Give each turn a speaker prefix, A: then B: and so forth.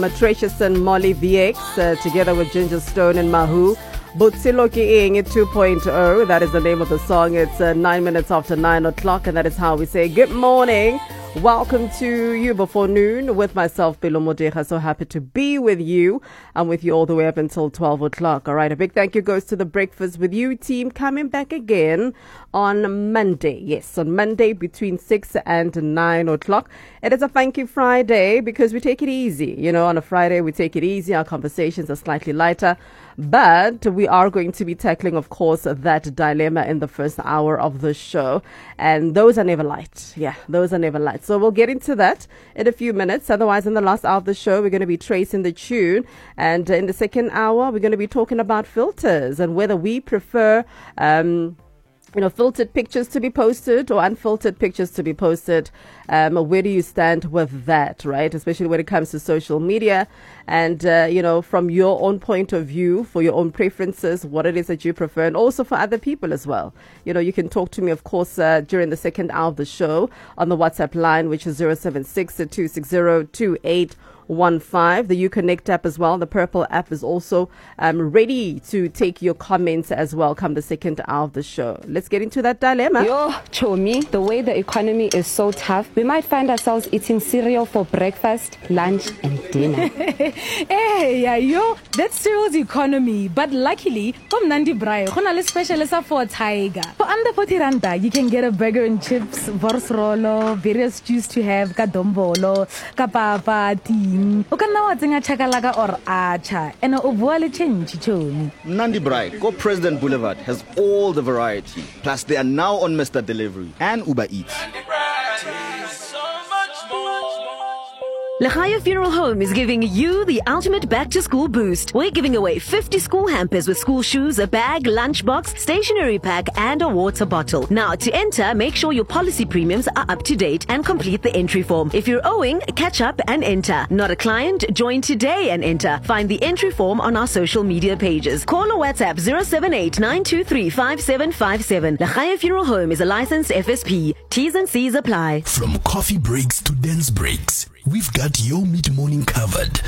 A: Matricious and Molly VX together with Ginger Stone and Mahu. Butsilo Kiing 2.0, that is the name of the song. It's 9 minutes after 9 o'clock, and that is how we say good morning. Welcome to You Before Noon with myself, Bilo Modeja. So happy to be with you. I'm with you all the way up until 12 o'clock. All right, a big thank you goes to the Breakfast With You team coming back again on Monday. Yes, on Monday between 6 and 9 o'clock. It is a Funky Friday because we take it easy. You know, on a Friday, we take it easy. Our conversations are slightly lighter. But we are going to be tackling, of course, that dilemma in the first hour of the show. And those are never light. Yeah, those are never light. So we'll get into that in a few minutes. Otherwise, in the last hour of the show, we're going to be tracing the tune. And in the second hour, we're going to be talking about filters and whether we prefer filtered pictures to be posted or unfiltered pictures to be posted. Where do you stand with that, right? Especially when it comes to social media and, from your own point of view, for your own preferences, what it is that you prefer, and also for other people as well. You know, you can talk to me, of course, during the second hour of the show on the WhatsApp line, which is 076-260-2815. The Uconnect app as well. The Purple app is also ready to take your comments as well come the second hour of the show. Let's get into that dilemma.
B: Yo, Chomi, the way the economy is so tough, we might find ourselves eating cereal for breakfast, lunch, and dinner.
C: That's cereal's economy. But luckily, from Nandi Brai, a special for Tiger. For under 40 randa, you can get a burger and chips, vorsrolo, various stews to have, kadombolo, kapapa, tea. O ka nna wa tsenya chakalaka or acha and o bua le change Chomi.
D: Nandi Brai, Go President Boulevard has all the variety. Plus, they are now on Mr. Delivery and Uber Eats.
E: Lechaya Funeral Home is giving you the ultimate back-to-school boost. We're giving away 50 school hampers with school shoes, a bag, lunchbox, stationery pack, and a water bottle. Now, to enter, make sure your policy premiums are up to date and complete the entry form. If you're owing, catch up and enter. Not a client? Join today and enter. Find the entry form on our social media pages. Call or WhatsApp 078-923-5757. Lechaya Funeral Home is a licensed FSP. T's and C's apply.
F: From coffee breaks to dance breaks, we've got your mid-morning covered.